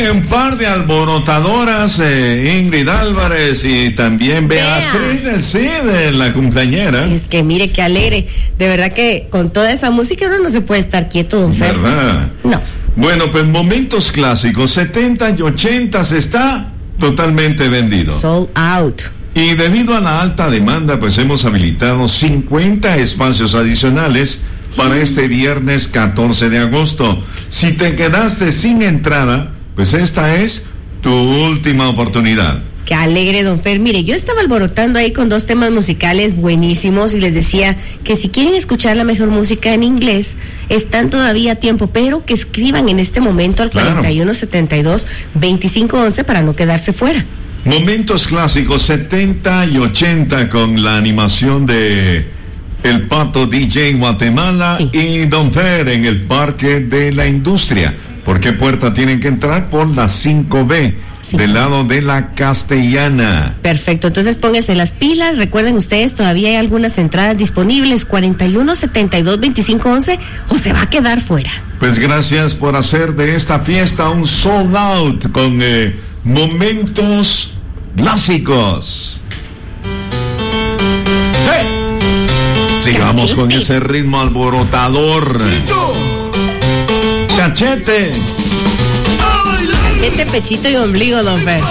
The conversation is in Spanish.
un par de alborotadoras, Ingrid Álvarez y también Beatriz del CID, la cumpleañera. Es que mire qué alegre. De verdad que con toda esa música uno no se puede estar quieto, don Fer. ¿Verdad? No. Bueno, pues momentos clásicos, 70 y 80 está totalmente vendido. Sold out. Y debido a la alta demanda, pues hemos habilitado 50 espacios adicionales para este viernes 14 de agosto. Si te quedaste sin entrada, pues esta es tu última oportunidad. Qué alegre, don Fer. Mire, yo estaba alborotando ahí con 2 temas musicales buenísimos y les decía que si quieren escuchar la mejor música en inglés, están todavía a tiempo, pero que escriban en este momento al 4172-2511 para no quedarse fuera. Momentos clásicos 70 y 80 con la animación de El Pato DJ Guatemala y Don Fer en el Parque de la Industria. ¿Por qué puerta tienen que entrar? Por la 5B, del lado de la Castellana. Perfecto, entonces pónganse las pilas. Recuerden ustedes, todavía hay algunas entradas disponibles, 4172-2511, o se va a quedar fuera. Pues gracias por hacer de esta fiesta un sold out con momentos clásicos. ¡Hey! Sigamos con ese ritmo alborotador. Cachete. Cachete, pechito y ombligo, don Fer.